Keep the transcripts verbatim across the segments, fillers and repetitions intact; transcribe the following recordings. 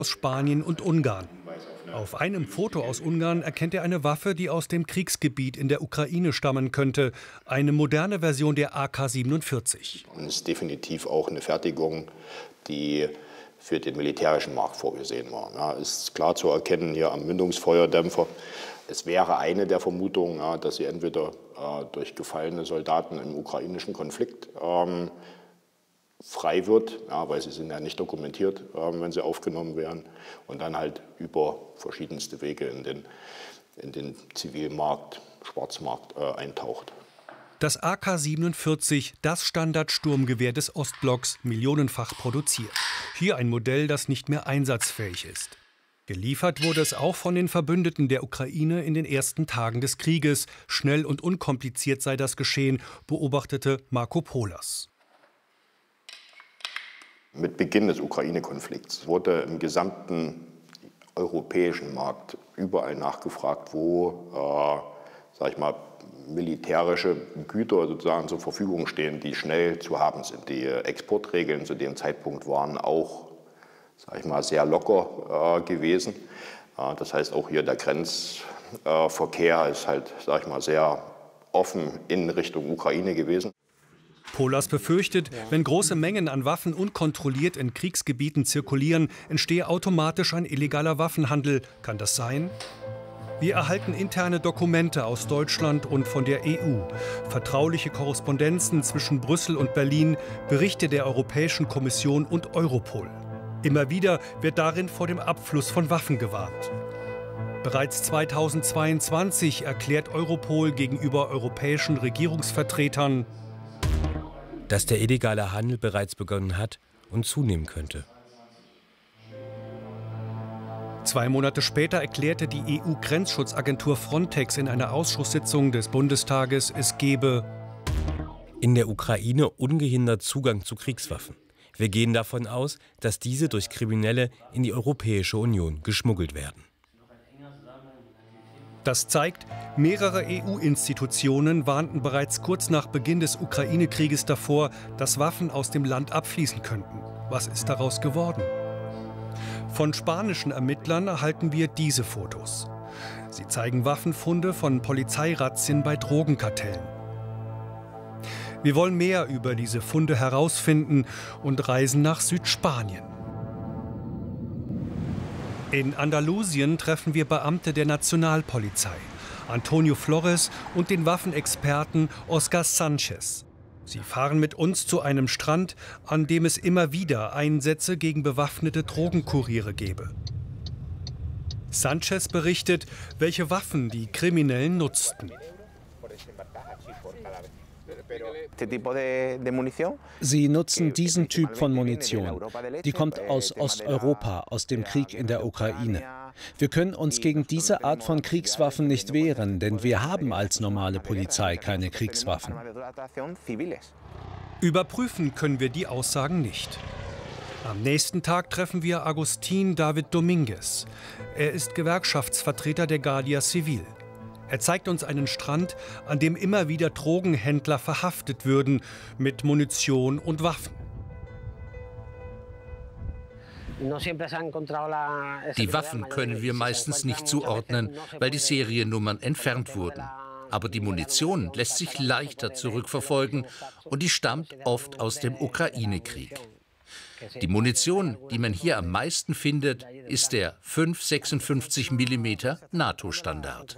aus Spanien und Ungarn. Auf einem Foto aus Ungarn erkennt er eine Waffe, die aus dem Kriegsgebiet in der Ukraine stammen könnte. Eine moderne Version der A K siebenundvierzig. Und es ist definitiv auch eine Fertigung, die für den militärischen Markt vorgesehen war. Ja, ist klar zu erkennen hier am Mündungsfeuerdämpfer. Es wäre eine der Vermutungen, ja, dass sie entweder äh, durch gefallene Soldaten im ukrainischen Konflikt ähm, frei wird, ja, weil sie sind ja nicht dokumentiert, äh, wenn sie aufgenommen werden, und dann halt über verschiedenste Wege in den, in den Zivilmarkt, Schwarzmarkt äh, eintaucht. Das A K siebenundvierzig, das Standardsturmgewehr des Ostblocks, millionenfach produziert. Hier ein Modell, das nicht mehr einsatzfähig ist. Geliefert wurde es auch von den Verbündeten der Ukraine in den ersten Tagen des Krieges. Schnell und unkompliziert sei das geschehen, beobachtete Marco Polas. Mit Beginn des Ukraine-Konflikts wurde im gesamten europäischen Markt überall nachgefragt, wo, äh, sag ich mal, militärische Güter sozusagen zur Verfügung stehen, die schnell zu haben sind. Die Exportregeln zu dem Zeitpunkt waren auch, sag ich mal, sehr locker äh, gewesen. Äh, das heißt, auch hier der Grenzverkehr äh, ist halt, sag ich mal, sehr offen in Richtung Ukraine gewesen. Polas befürchtet, wenn große Mengen an Waffen unkontrolliert in Kriegsgebieten zirkulieren, entstehe automatisch ein illegaler Waffenhandel. Kann das sein? Wir erhalten interne Dokumente aus Deutschland und von der E U, vertrauliche Korrespondenzen zwischen Brüssel und Berlin, Berichte der Europäischen Kommission und Europol. Immer wieder wird darin vor dem Abfluss von Waffen gewarnt. Bereits zweitausendzweiundzwanzig erklärt Europol gegenüber europäischen Regierungsvertretern, dass der illegale Handel bereits begonnen hat und zunehmen könnte. Zwei Monate später erklärte die E U-Grenzschutzagentur Frontex in einer Ausschusssitzung des Bundestages, es gebe in der Ukraine ungehindert Zugang zu Kriegswaffen. Wir gehen davon aus, dass diese durch Kriminelle in die Europäische Union geschmuggelt werden. Das zeigt, mehrere E U-Institutionen warnten bereits kurz nach Beginn des Ukraine-Krieges davor, dass Waffen aus dem Land abfließen könnten. Was ist daraus geworden? Von spanischen Ermittlern erhalten wir diese Fotos. Sie zeigen Waffenfunde von Polizeirazzien bei Drogenkartellen. Wir wollen mehr über diese Funde herausfinden und reisen nach Südspanien. In Andalusien treffen wir Beamte der Nationalpolizei, Antonio Flores und den Waffenexperten Oscar Sanchez. Sie fahren mit uns zu einem Strand, an dem es immer wieder Einsätze gegen bewaffnete Drogenkuriere gebe. Sanchez berichtet, welche Waffen die Kriminellen nutzten. Sie nutzen diesen Typ von Munition. Die kommt aus Osteuropa, aus dem Krieg in der Ukraine. Wir können uns gegen diese Art von Kriegswaffen nicht wehren, denn wir haben als normale Polizei keine Kriegswaffen. Überprüfen können wir die Aussagen nicht. Am nächsten Tag treffen wir Agustín David Domínguez. Er ist Gewerkschaftsvertreter der Guardia Civil. Er zeigt uns einen Strand, an dem immer wieder Drogenhändler verhaftet würden, mit Munition und Waffen. Die Waffen können wir meistens nicht zuordnen, weil die Seriennummern entfernt wurden. Aber die Munition lässt sich leichter zurückverfolgen und die stammt oft aus dem Ukraine-Krieg. Die Munition, die man hier am meisten findet, ist der fünf Komma sechsundfünfzig Millimeter NATO-Standard.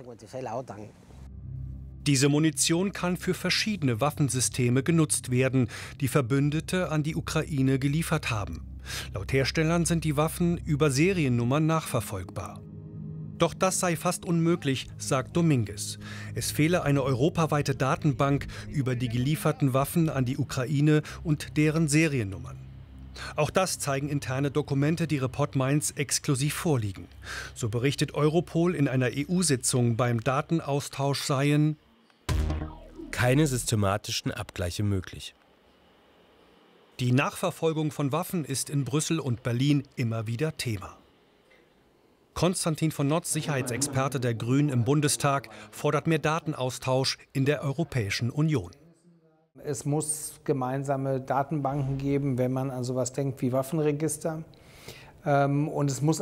Diese Munition kann für verschiedene Waffensysteme genutzt werden, die Verbündete an die Ukraine geliefert haben. Laut Herstellern sind die Waffen über Seriennummern nachverfolgbar. Doch das sei fast unmöglich, sagt Domínguez. Es fehle eine europaweite Datenbank über die gelieferten Waffen an die Ukraine und deren Seriennummern. Auch das zeigen interne Dokumente, die Report Mainz exklusiv vorliegen. So berichtet Europol in einer E U-Sitzung, beim Datenaustausch seien keine systematischen Abgleiche möglich. Die Nachverfolgung von Waffen ist in Brüssel und Berlin immer wieder Thema. Konstantin von Notz, Sicherheitsexperte der Grünen im Bundestag, fordert mehr Datenaustausch in der Europäischen Union. Es muss gemeinsame Datenbanken geben, wenn man an sowas denkt wie Waffenregister. Und es muss